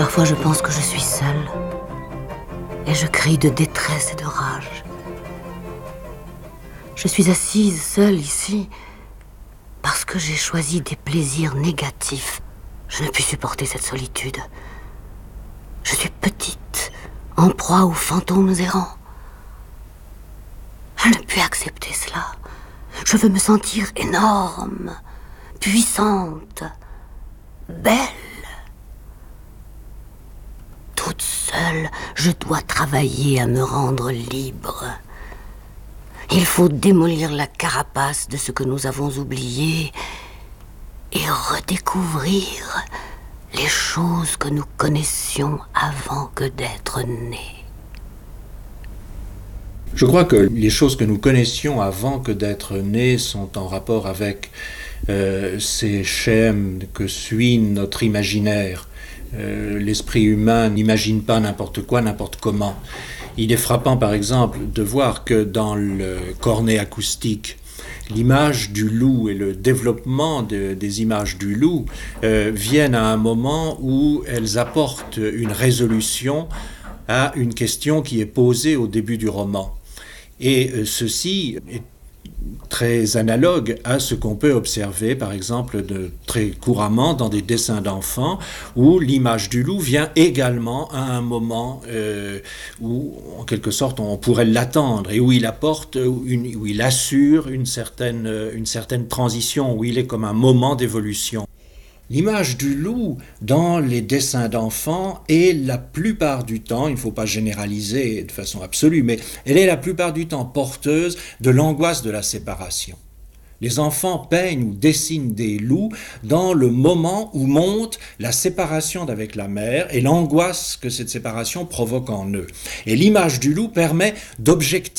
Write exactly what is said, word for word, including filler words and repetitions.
Parfois je pense que je suis seule et je crie de détresse et de rage. Je suis assise seule ici parce que j'ai choisi des plaisirs négatifs. Je ne puis supporter cette solitude. Je suis petite, en proie aux fantômes errants. Je ne puis accepter cela. Je veux me sentir énorme, puissante, belle. Toute seule, je dois travailler à me rendre libre. Il faut démolir la carapace de ce que nous avons oublié et redécouvrir les choses que nous connaissions avant que d'être nés. Je crois que les choses que nous connaissions avant que d'être nés sont en rapport avec euh, ces schèmes que suit notre imaginaire. Euh, l'esprit humain n'imagine pas n'importe quoi, n'importe comment. Il est frappant, par exemple, de voir que dans le cornet acoustique, l'image du loup et le développement de, des images du loup euh, viennent à un moment où elles apportent une résolution à une question qui est posée au début du roman. Et euh, ceci est très analogue à ce qu'on peut observer, par exemple, de, très couramment dans des dessins d'enfants, où l'image du loup vient également à un moment euh, où, en quelque sorte, on pourrait l'attendre, et où il apporte, une, où il assure une certaine, une certaine transition, où il est comme un moment d'évolution. L'image du loup dans les dessins d'enfants est la plupart du temps, il ne faut pas généraliser de façon absolue, mais elle est la plupart du temps porteuse de l'angoisse de la séparation. Les enfants peignent ou dessinent des loups dans le moment où monte la séparation d'avec la mère et l'angoisse que cette séparation provoque en eux. Et l'image du loup permet d'objectiver